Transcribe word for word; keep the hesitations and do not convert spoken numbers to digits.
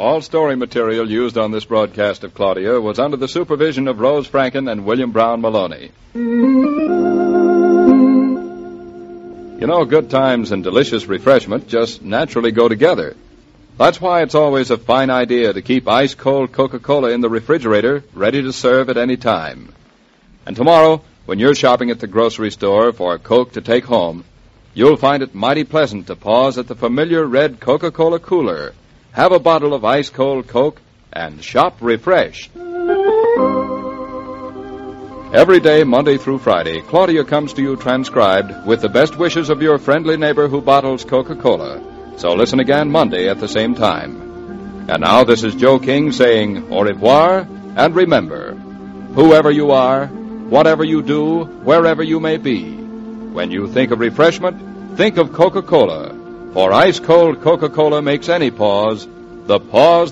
All story material used on this broadcast of Claudia was under the supervision of Rose Franken and William Brown Maloney. You know, good times and delicious refreshment just naturally go together. That's why it's always a fine idea to keep ice-cold Coca-Cola in the refrigerator, ready to serve at any time. And tomorrow, when you're shopping at the grocery store for Coke to take home, you'll find it mighty pleasant to pause at the familiar red Coca-Cola cooler, have a bottle of ice-cold Coke, and shop refreshed. Every day, Monday through Friday, Claudia comes to you transcribed with the best wishes of your friendly neighbor who bottles Coca-Cola. So listen again Monday at the same time. And now this is Joe King saying au revoir, and remember, whoever you are, whatever you do, wherever you may be, when you think of refreshment, think of Coca-Cola. For ice-cold Coca-Cola makes any pause the pause